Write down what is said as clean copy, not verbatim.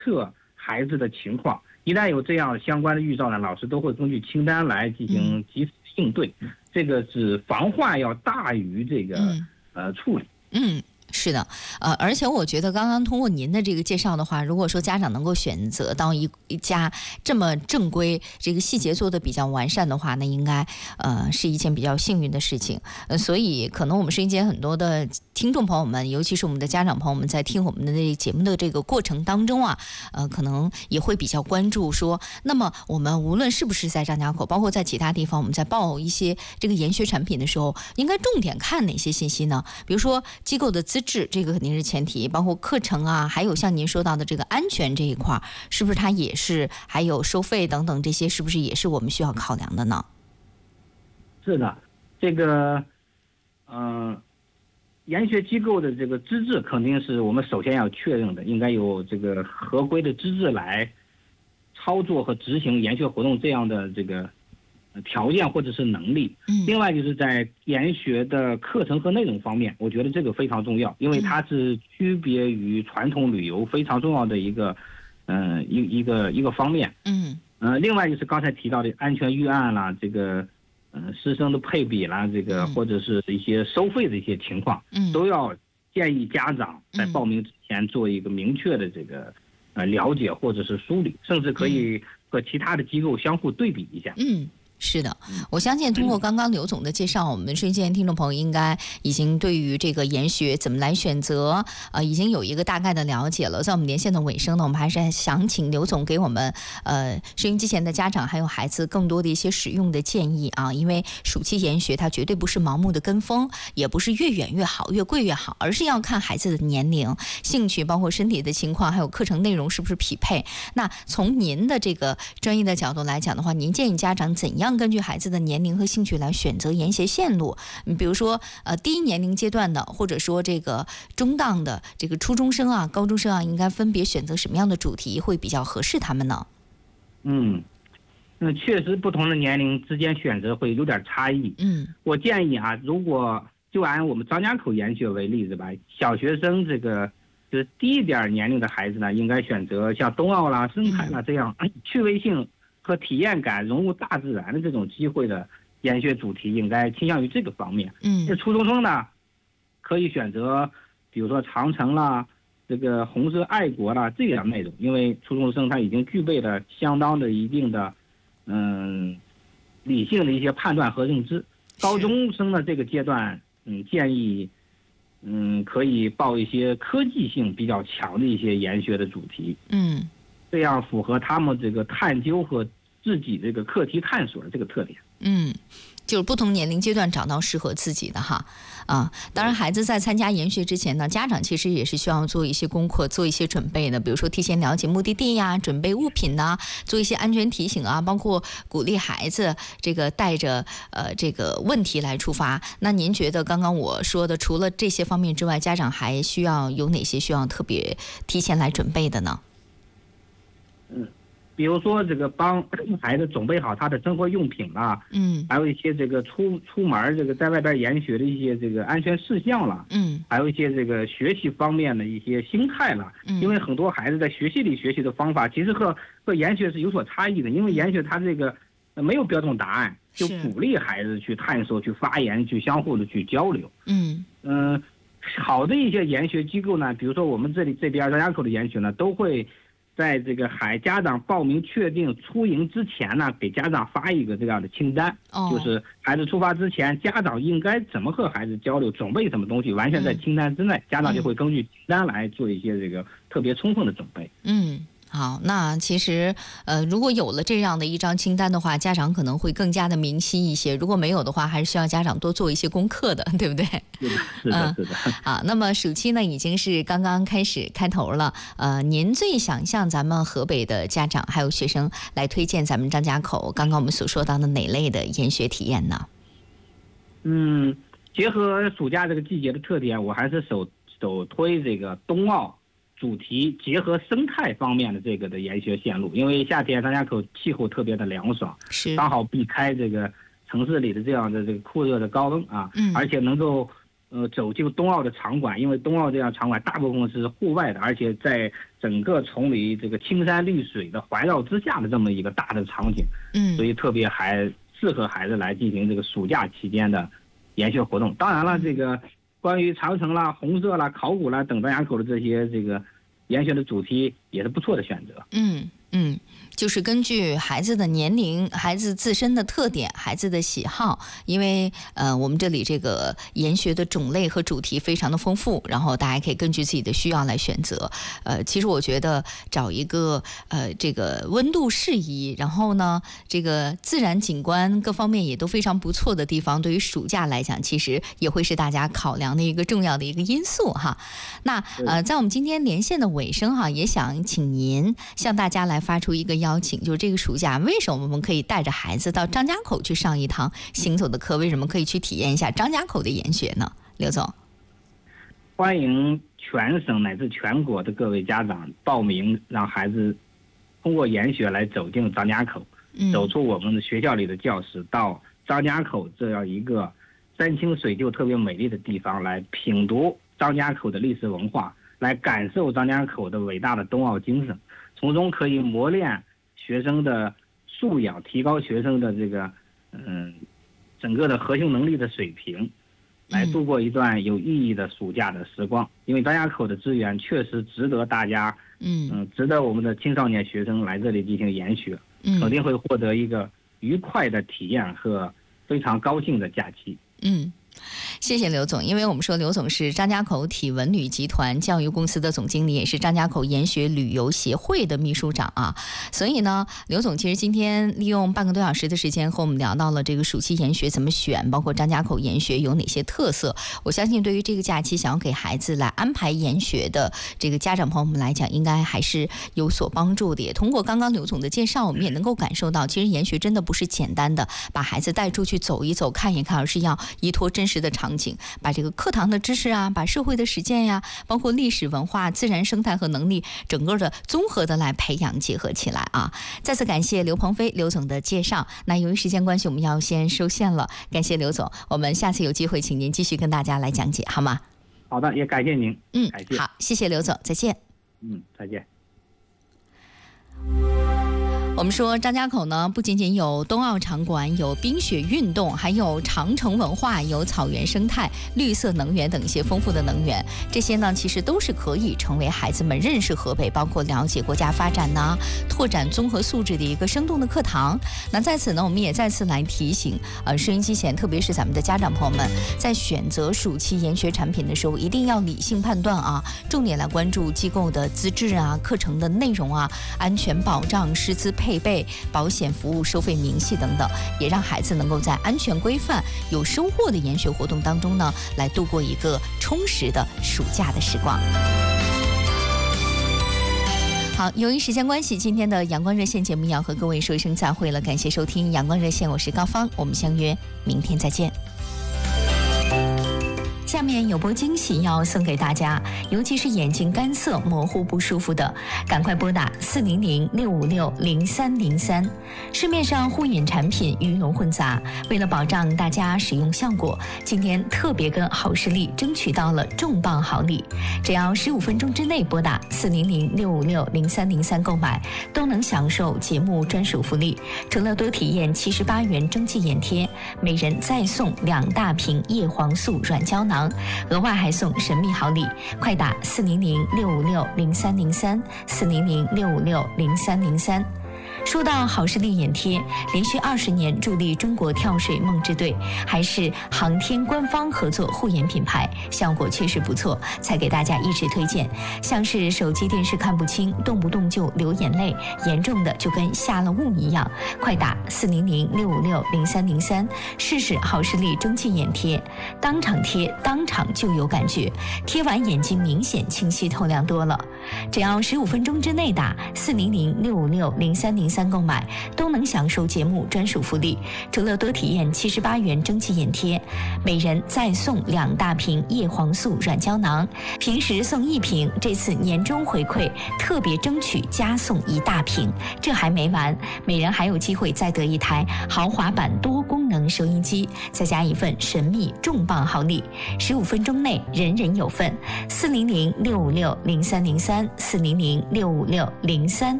测孩子的情况。一旦有这样相关的预兆呢，老师都会根据清单来进行及时应对。这个是防患要大于这个处理。 是的，而且我觉得刚刚通过您的这个介绍的话，如果说家长能够选择到一家这么正规，这个细节做得比较完善的话，那应该是一件比较幸运的事情。所以可能我们收音间很多的听众朋友们，尤其是我们的家长朋友们，在听我们的这节目的这个过程当中啊，可能也会比较关注说，那么我们无论是不是在张家口，包括在其他地方，我们在报一些这个研学产品的时候，应该重点看哪些信息呢？比如说机构的资质，这个肯定是前提，包括课程啊，还有像您说到的这个安全这一块，是不是它也是，还有收费等等这些，是不是也是我们需要考量的呢？ 是的，这个研学机构的这个资质肯定是我们首先要确认的，应该有这个合规的资质来操作和执行研学活动这样的这个条件或者是能力。另外就是在研学的课程和内容方面，我觉得这个非常重要，因为它是区别于传统旅游非常重要的一个方面。另外就是刚才提到的安全预案啦，这个师生的配比啦，这个或者是一些收费的一些情况，都要建议家长在报名之前做一个明确的这个了解或者是梳理，甚至可以和其他的机构相互对比一下。 是的，我相信通过刚刚刘总的介绍，我们收音机听众朋友应该已经对于这个研学怎么来选择，已经有一个大概的了解了。在我们连线的尾声呢，我们还是想请刘总给我们收音机前的家长还有孩子更多的一些使用的建议啊。因为暑期研学它绝对不是盲目的跟风，也不是越远越好、越贵越好，而是要看孩子的年龄、兴趣，包括身体的情况，还有课程内容是不是匹配。那从您的这个专业的角度来讲的话，您建议家长怎样根据孩子的年龄和兴趣来选择研学线路？比如说低年龄阶段的，或者说这个中档的这个初中生啊、高中生啊，应该分别选择什么样的主题会比较合适他们呢？ 确实不同的年龄之间选择会有点差异。我建议啊，如果就按我们张家口研学为例子吧，小学生这个就是低一点年龄的孩子呢，应该选择像冬奥啦、生态啦这样趣味性和体验感融入大自然的这种机会的研学主题，应该倾向于这个方面。这初中生呢，可以选择比如说长城啦、这个红色爱国啦这样内容，因为初中生他已经具备了相当的一定的理性的一些判断和认知。高中生的这个阶段，建议可以报一些科技性比较强的一些研学的主题。这样符合他们这个探究和自己这个课题探索的这个特点。 就是不同年龄阶段找到适合自己的哈。当然孩子在参加研学之前呢，家长其实也是需要做一些功课，做一些准备的，比如说提前了解目的地呀，准备物品呐，做一些安全提醒啊，包括鼓励孩子这个带着这个问题来出发。那您觉得刚刚我说的除了这些方面之外，家长还需要有哪些需要特别提前来准备的呢？ 比如说这个帮孩子准备好他的生活用品啦，还有一些这个出门这个在外边研学的一些这个安全事项啦，还有一些这个学习方面的一些心态啦，因为很多孩子在学习里学习的方法其实和研学是有所差异的，因为研学它这个没有标准答案，就鼓励孩子去探索、去发言、去相互的去交流。好的一些研学机构呢，比如说我们这边张家口的研学呢，都会在这个家长报名确定出营之前呢，给家长发一个这样的清单，就是孩子出发之前，家长应该怎么和孩子交流，准备什么东西，完全在清单之内，家长就会根据清单来做一些这个特别充分的准备。 好，那其实如果有了这样的一张清单的话，家长可能会更加的明晰一些，如果没有的话，还是需要家长多做一些功课的，对不对？ 是的。 好，那么暑期呢已经是刚刚开头了，您最想向咱们河北的家长还有学生来推荐咱们张家口刚刚我们所说到的哪类的研学体验呢？ 结合暑假这个季节的特点，我还是首推这个冬奥主题结合生态方面的这个的研学线路，因为夏天张家口气候特别的凉爽，刚好避开这个城市里的这样的这个酷热的高温啊，而且能够走进冬奥的场馆，因为冬奥这样场馆大部分是户外的，而且在整个崇礼这个青山绿水的环绕之下的这么一个大的场景，所以特别适合孩子来进行这个暑假期间的研学活动。当然了，这个关于长城啦、红色啦、考古啦等张家口的这些这个研学的主题也是不错的选择。 就是根据孩子的年龄、孩子自身的特点、孩子的喜好，因为我们这里这个研学的种类和主题非常的丰富，然后大家可以根据自己的需要来选择。其实我觉得找一个这个温度适宜，然后呢这个自然景观各方面也都非常不错的地方，对于暑假来讲，其实也会是大家考量的一个重要的一个因素哈。那在我们今天连线的尾声哈，也想请您向大家来发出一个邀请，就是这个暑假为什么我们可以带着孩子到张家口去上一堂行走的课？为什么可以去体验一下张家口的研学呢？刘总， 欢迎全省乃至全国的各位家长报名，让孩子通过研学来走进张家口，走出我们的学校里的教室，到张家口这样一个山清水秀特别美丽的地方，来品读张家口的历史文化，来感受张家口的伟大的冬奥精神，从中可以磨练学生的素养，提高学生的这个整个的核心能力的水平，来度过一段有意义的暑假的时光。因为张家口的资源确实值得大家值得我们的青少年学生来这里进行研学，肯定会获得一个愉快的体验和非常高兴的假期。 谢谢刘总，因为我们说刘总是张家口体文旅集团教育公司的总经理，也是张家口研学旅游协会的秘书长啊。所以呢，刘总其实今天利用半个多小时的时间和我们聊到了这个暑期研学怎么选，包括张家口研学有哪些特色。我相信对于这个假期想要给孩子来安排研学的这个家长朋友们来讲，应该还是有所帮助的。也通过刚刚刘总的介绍，我们也能够感受到，其实研学真的不是简单的把孩子带出去走一走、看一看，而是要依托真实的场景，把这个课堂的知识啊，把社会的实践呀，包括历史文化、自然生态和能力，整个的综合的来培养结合起来啊。再次感谢刘鹏飞刘总的介绍。那由于时间关系，我们要先收线了。感谢刘总，我们下次有机会请您继续跟大家来讲解，好吗？ 好的，也感谢您。感谢。 好，谢谢刘总，再见。 再见。 我们说张家口呢，不仅仅有冬奥场馆，有冰雪运动，还有长城文化，有草原生态、绿色能源等一些丰富的能源。这些呢，其实都是可以成为孩子们认识河北，包括了解国家发展呐、拓展综合素质的一个生动的课堂。那在此呢，我们也再次来提醒收音机前，特别是咱们的家长朋友们，在选择暑期研学产品的时候，一定要理性判断啊，重点来关注机构的资质啊、课程的内容啊、安全保障、师资配备、保险服务收费明细等等，也让孩子能够在安全规范、有收获的研学活动当中呢，来度过一个充实的暑假的时光。好，由于时间关系，今天的阳光热线节目要和各位说一声再会了，感谢收听阳光热线，我是高芳，我们相约明天再见。下面有波惊喜要送给大家，尤其是眼睛干涩、模糊不舒服的，赶快拨打400-656-0303。市面上护眼产品鱼龙混杂，为了保障大家使用效果，今天特别跟好视力争取到了重磅好礼，只要15分钟之内拨打400-656-0303购买，都能享受节目专属福利。除了多体验78元蒸汽眼贴，每人再送2大瓶叶黄素软胶囊，额外还送神秘好礼，快打400-656-0303，400-656-0303。说到好视力眼贴，连续20年助力中国跳水梦之队，还是航天官方合作护眼品牌，效果确实不错，才给大家一直推荐。像是手机电视看不清，动不动就流眼泪，严重的就跟下了雾一样，快打400-656-0303，试试好视力蒸汽眼贴，当场贴当场就有感觉，贴完眼睛明显清晰透亮多了。只要15分钟之内打400-656-0303， 03购买，都能享受节目专属福利。除了多体验78元蒸汽眼贴，每人再送2大瓶叶黄素软胶囊，平时送1瓶，这次年终回馈特别争取加送1大瓶。这还没完，每人还有机会再得1台豪华版多功能收音机，再加一份神秘重磅好礼。15分钟内人人有份。400-656-0303，400-656-0303。